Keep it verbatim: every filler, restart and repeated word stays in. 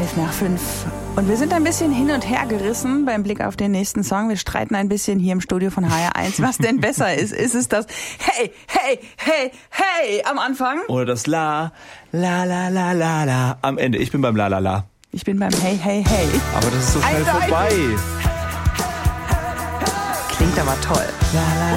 elf nach fünf. Und wir sind ein bisschen hin und her gerissen beim Blick auf den nächsten Song. Wir streiten ein bisschen hier im Studio von H R eins, was denn besser ist. Ist es das Hey, hey, hey, hey am Anfang? Oder das La, La, La, La, La, La am Ende. Ich bin beim La, La, La. Ich bin beim Hey, hey, hey. Aber das ist so schnell Eindeutig. vorbei. Klingt aber toll. La, la,